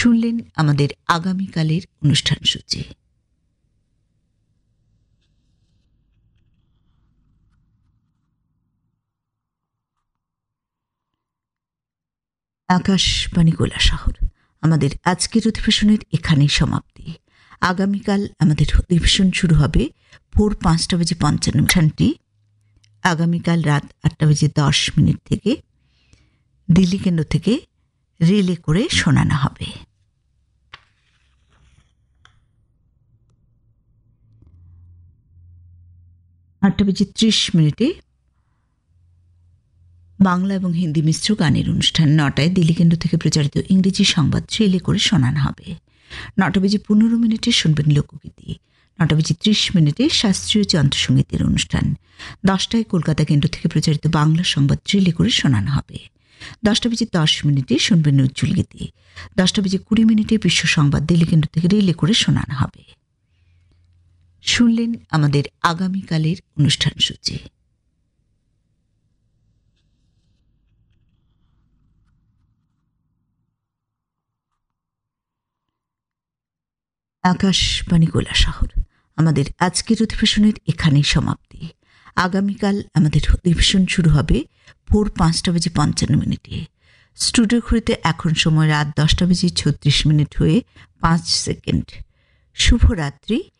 শুনলেন আমাদের আগামীকালের অনুষ্ঠান সূচি। আকাশবাণী কৈলাসহর। আমাদের আজকের অধিবেশনের এখানেই সমাপ্তি। আগামীকাল আমাদের অধিবেশন শুরু হবে ভোর ৫:৫৫ অনুষ্ঠানটি আগামীকাল রাত ৮:১০ থেকে দিল্লি কেন্দ্র থেকে রিলে করে শোনানো হবে। ৮:৩০ বাংলা এবং হিন্দি মিশ্র গানের অনুষ্ঠান। ৯টায় দিল্লি কেন্দ্র থেকে প্রচারিত ইংরেজি সংবাদ রিলে করে শোনানো হবে। ৯:১৫ শুনবেন লোকগীতি। ৯:৩০ শাস্ত্রীয় যন্ত্রসঙ্গীতের অনুষ্ঠান। ১০টায় কলকাতা কেন্দ্র থেকে প্রচারিত বাংলা সংবাদ রিলে করে শোনানো হবে। ১০:১০ শুনবেন নজরুল গীতি। ১০:২০ বিশ্ব সংবাদ দিল্লি কেন্দ্র থেকে রিলে করে শোনানো হবে। শুনলেন আমাদের আগামীকালের অনুষ্ঠান সূচি। আকাশবাণী কৈলাসহর। আমাদের আজকের অধিবেশনের এখানেই সমাপ্তি। আগামীকাল আমাদের অধিবেশন শুরু হবে ভোর ৫:৫৫। স্টুডিও ঘড়িতে এখন সময় রাত ১০:৩৬ হয়ে ৫ সেকেন্ড। শুভরাত্রি